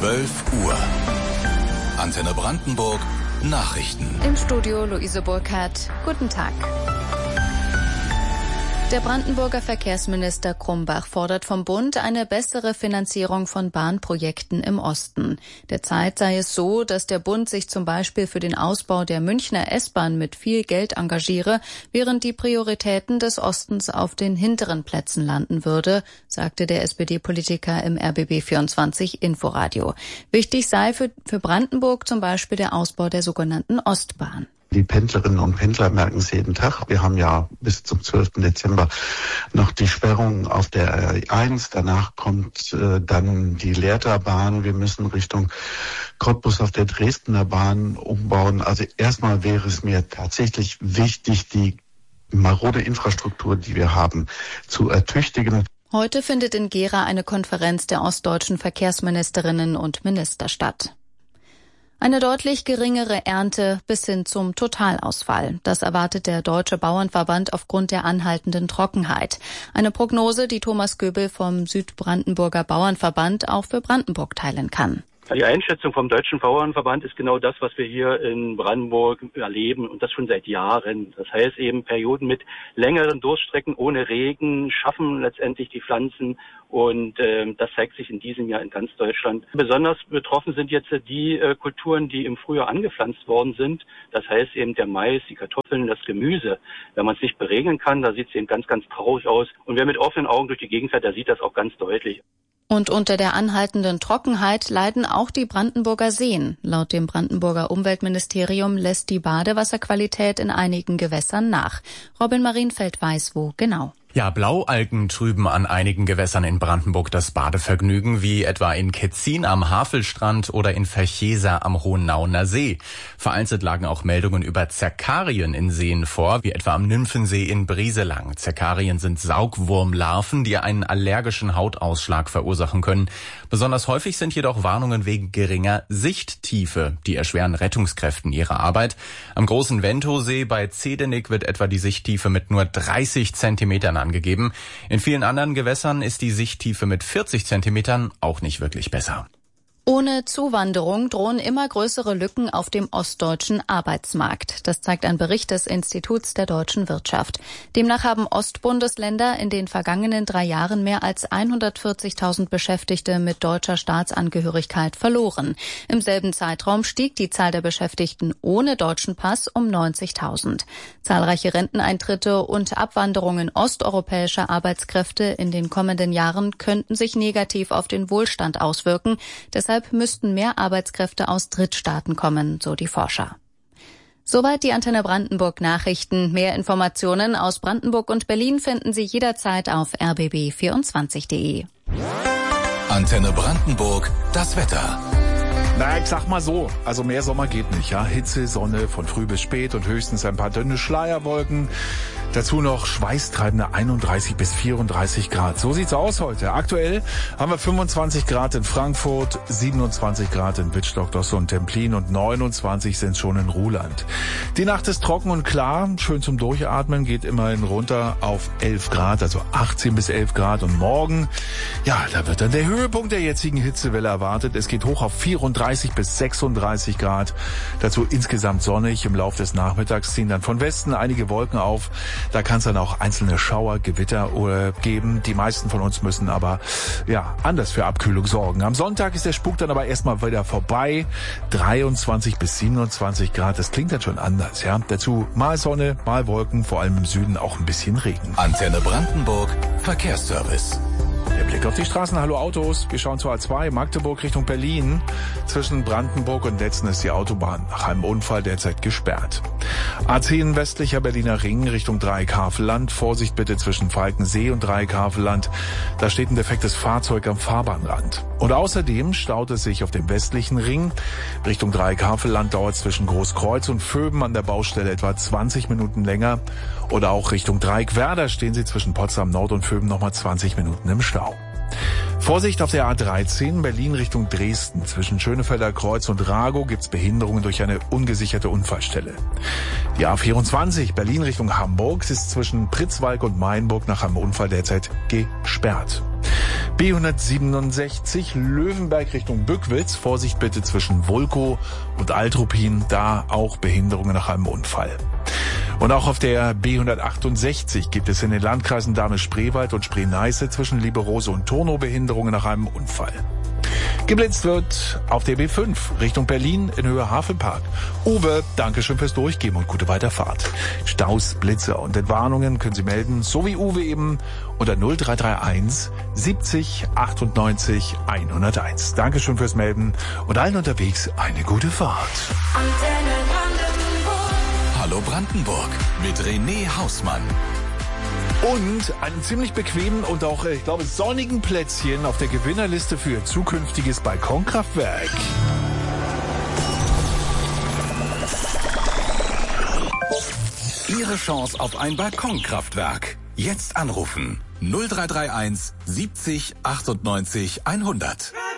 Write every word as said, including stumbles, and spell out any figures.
zwölf Uhr. Antenne Brandenburg Nachrichten. Im Studio Luise Burkhardt. Guten Tag. Der Brandenburger Verkehrsminister Krumbach fordert vom Bund eine bessere Finanzierung von Bahnprojekten im Osten. Derzeit sei es so, dass der Bund sich zum Beispiel für den Ausbau der Münchner S-Bahn mit viel Geld engagiere, während die Prioritäten des Ostens auf den hinteren Plätzen landen würde, sagte der S P D-Politiker im R B B vierundzwanzig Inforadio. Wichtig sei für, für Brandenburg zum Beispiel der Ausbau der sogenannten Ostbahn. Die Pendlerinnen und Pendler merken es jeden Tag. Wir haben ja bis zum zwölften Dezember noch die Sperrung auf der R eins. Danach kommt äh, dann die Lehrterbahn. Wir müssen Richtung Cottbus auf der Dresdner Bahn umbauen. Also erstmal wäre es mir tatsächlich wichtig, die marode Infrastruktur, die wir haben, zu ertüchtigen. Heute findet in Gera eine Konferenz der ostdeutschen Verkehrsministerinnen und Minister statt. Eine deutlich geringere Ernte bis hin zum Totalausfall. Das erwartet der Deutsche Bauernverband aufgrund der anhaltenden Trockenheit. Eine Prognose, die Thomas Göbel vom Südbrandenburger Bauernverband auch für Brandenburg teilen kann. Die Einschätzung vom Deutschen Bauernverband ist genau das, was wir hier in Brandenburg erleben, und das schon seit Jahren. Das heißt eben, Perioden mit längeren Durststrecken ohne Regen schaffen letztendlich die Pflanzen, und äh, das zeigt sich in diesem Jahr in ganz Deutschland. Besonders betroffen sind jetzt die äh, Kulturen, die im Frühjahr angepflanzt worden sind. Das heißt eben der Mais, die Kartoffeln, das Gemüse. Wenn man es nicht beregnen kann, da sieht es eben ganz, ganz traurig aus. Und wer mit offenen Augen durch die Gegend fährt, der sieht das auch ganz deutlich. Und unter der anhaltenden Trockenheit leiden auch die Brandenburger Seen. Laut dem Brandenburger Umweltministerium lässt die Badewasserqualität in einigen Gewässern nach. Robin Marienfeld weiß, wo genau. Ja, Blaualgen trüben an einigen Gewässern in Brandenburg das Badevergnügen, wie etwa in Ketzin am Havelstrand oder in Verchesa am Hohennauener See. Vereinzelt lagen auch Meldungen über Zerkarien in Seen vor, wie etwa am Nymphensee in Brieselang. Zerkarien sind Saugwurmlarven, die einen allergischen Hautausschlag verursachen können. Besonders häufig sind jedoch Warnungen wegen geringer Sichttiefe. Die erschweren Rettungskräften ihre Arbeit. Am großen Ventosee bei Zedenik wird etwa die Sichttiefe mit nur dreißig Zentimetern angegeben. In vielen anderen Gewässern ist die Sichttiefe mit vierzig Zentimetern auch nicht wirklich besser. Ohne Zuwanderung drohen immer größere Lücken auf dem ostdeutschen Arbeitsmarkt. Das zeigt ein Bericht des Instituts der deutschen Wirtschaft. Demnach haben Ostbundesländer in den vergangenen drei Jahren mehr als hundertvierzigtausend Beschäftigte mit deutscher Staatsangehörigkeit verloren. Im selben Zeitraum stieg die Zahl der Beschäftigten ohne deutschen Pass um neunzigtausend. Zahlreiche Renteneintritte und Abwanderungen osteuropäischer Arbeitskräfte in den kommenden Jahren könnten sich negativ auf den Wohlstand auswirken. Deshalb müssten mehr Arbeitskräfte aus Drittstaaten kommen, so die Forscher. Soweit die Antenne Brandenburg Nachrichten. Mehr Informationen aus Brandenburg und Berlin finden Sie jederzeit auf r b b vierundzwanzig punkt de. Antenne Brandenburg, das Wetter. Na, ich sag mal so, also mehr Sommer geht nicht, ja. Hitze, Sonne von früh bis spät und höchstens ein paar dünne Schleierwolken. Dazu noch schweißtreibende einunddreißig bis vierunddreißig Grad. So sieht's aus heute. Aktuell haben wir fünfundzwanzig Grad in Frankfurt, siebenundzwanzig Grad in Wittstock, Dosse und Templin und neunundzwanzig sind schon in Ruhland. Die Nacht ist trocken und klar, schön zum Durchatmen, geht immerhin runter auf elf Grad, also achtzehn bis elf Grad. Und morgen, ja, da wird dann der Höhepunkt der jetzigen Hitzewelle erwartet. Es geht hoch auf vierunddreißig bis sechsunddreißig Grad. Dazu insgesamt sonnig. Im Laufe des Nachmittags ziehen dann von Westen einige Wolken auf. Da kann es dann auch einzelne Schauer, Gewitter geben. Die meisten von uns müssen aber ja anders für Abkühlung sorgen. Am Sonntag ist der Spuk dann aber erstmal wieder vorbei. dreiundzwanzig bis siebenundzwanzig Grad, das klingt dann schon anders, ja. Dazu mal Sonne, mal Wolken, vor allem im Süden auch ein bisschen Regen. Antenne Brandenburg, Verkehrsservice. Der Blick auf die Straßen. Hallo Autos. Wir schauen zur A zwei, Magdeburg Richtung Berlin. Zwischen Brandenburg und Letzen ist die Autobahn nach einem Unfall derzeit gesperrt. A zehn westlicher Berliner Ring Richtung Dreieck-Havelland. Vorsicht bitte zwischen Falkensee und Dreieck-Havelland. Da steht ein defektes Fahrzeug am Fahrbahnrand. Und außerdem staut es sich auf dem westlichen Ring. Richtung Dreieck-Havelland dauert zwischen Großkreuz und Vöben an der Baustelle etwa zwanzig Minuten länger. Oder auch Richtung Dreieck-Werder stehen Sie zwischen Potsdam Nord und Vöben nochmal zwanzig Minuten im Stau. Vorsicht auf der A dreizehn, Berlin Richtung Dresden. Zwischen Schönefelder Kreuz und Ragow gibt's Behinderungen durch eine ungesicherte Unfallstelle. Die A vierundzwanzig, Berlin Richtung Hamburg, ist zwischen Pritzwalk und Mainburg nach einem Unfall derzeit gesperrt. B hundertsiebenundsechzig Löwenberg Richtung Bückwitz. Vorsicht bitte zwischen Vulkow und Altruppin, da auch Behinderungen nach einem Unfall. Und auch auf der B hundertachtundsechzig gibt es in den Landkreisen Dahme-Spreewald und Spree-Neiße zwischen Lieberose und Turnow Behinderungen nach einem Unfall. Geblitzt wird auf der B fünf Richtung Berlin in Höhe Havelpark. Uwe, Dankeschön fürs Durchgeben und gute Weiterfahrt. Staus, Blitze und Entwarnungen können Sie melden, so wie Uwe eben, unter null drei drei eins siebzig achtundneunzig hunderteins. Dankeschön fürs Melden und allen unterwegs eine gute Fahrt. Hallo Brandenburg mit René Hausmann. Und einen ziemlich bequemen und auch, ich glaube, sonnigen Plätzchen auf der Gewinnerliste für Ihr zukünftiges Balkonkraftwerk. Ihre Chance auf ein Balkonkraftwerk. Jetzt anrufen. null drei drei eins siebzig achtundneunzig hundert.